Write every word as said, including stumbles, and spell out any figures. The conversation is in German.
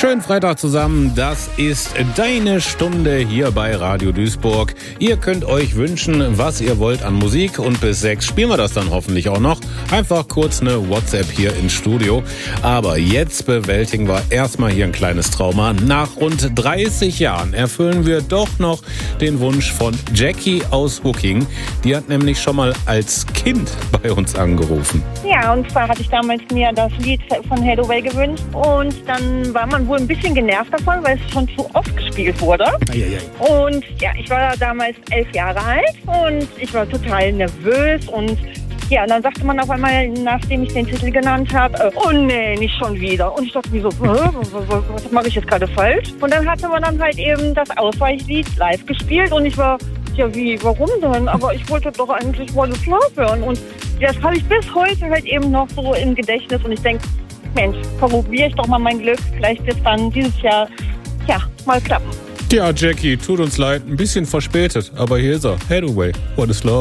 Schönen Freitag zusammen, das ist deine Stunde hier bei Radio Duisburg. Ihr könnt euch wünschen, was ihr wollt an Musik und bis sechs spielen wir das dann hoffentlich auch noch. Einfach kurz eine WhatsApp hier ins Studio. Aber jetzt bewältigen wir erstmal hier ein kleines Trauma. Nach rund dreißig Jahren erfüllen wir doch noch den Wunsch von Jackie aus Hucking. Die hat nämlich schon mal als Kind bei uns angerufen. Ja, und zwar hatte ich damals mir das Lied von Hathaway gewünscht und dann war man wohl ein bisschen genervt davon, weil es schon zu oft gespielt wurde. Eieiei. Und ja, ich war damals elf Jahre alt und ich war total nervös und ja, und dann sagte man auf einmal, nachdem ich den Titel genannt habe, äh, oh nee, nicht schon wieder. Und ich dachte mir so, was, was, was mache ich jetzt gerade falsch? Und dann hatte man dann halt eben das Ausweichlied live gespielt und ich war, ja wie, warum denn? Aber ich wollte doch eigentlich What is Love hören. Und das habe ich bis heute halt eben noch so im Gedächtnis und ich denke, Mensch, probiere ich doch mal mein Glück. Vielleicht wird es dann dieses Jahr, ja, mal klappen. Ja, Jackie, tut uns leid, ein bisschen verspätet, aber hier ist er. Hathaway, What is Love?